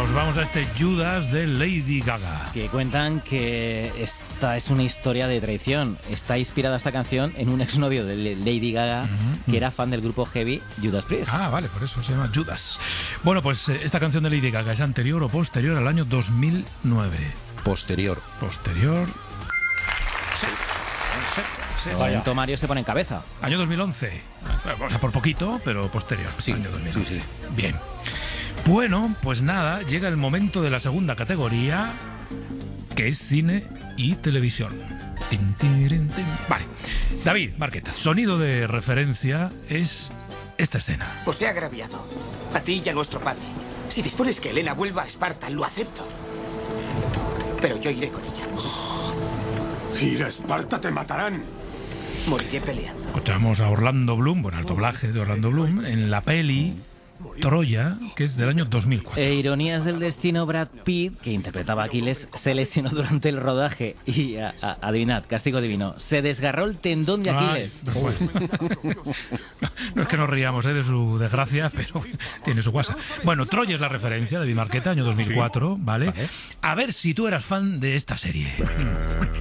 Nos vamos a este Judas de Lady Gaga. Que cuentan que esta es una historia de traición. Está inspirada esta canción en un exnovio de Lady Gaga que era fan del grupo heavy Judas Priest. Ah, vale, por eso se llama Judas. Bueno, pues esta canción de Lady Gaga es anterior o posterior al año 2009. Posterior. Posterior. El momento Mario se pone en cabeza. Año 2011. O sea, por poquito, pero posterior. Sí, año 2011. sí. Bien. Bueno, pues nada, llega el momento de la segunda categoría, que es cine y televisión. Tin, tirin, tin. Vale. David Marqueta, sonido de referencia es esta escena. Os he agraviado. A ti y a nuestro padre. Si dispones que Helena vuelva a Esparta, lo acepto. Pero yo iré con ella. Ir a Esparta te matarán. Moriré peleando. Encontramos a Orlando Bloom, bueno, el doblaje de Orlando Bloom, en la peli Troya, que es del año 2004. Ironías del destino, Brad Pitt, que interpretaba a Aquiles, se lesionó durante el rodaje y, adivinad, castigo divino, se desgarró el tendón de Aquiles. Ay, bueno. No es que nos ríamos de su desgracia, pero tiene su guasa. Bueno, Troya es la referencia, David Marqueta, año 2004, ¿vale? A ver si tú eras fan de esta serie.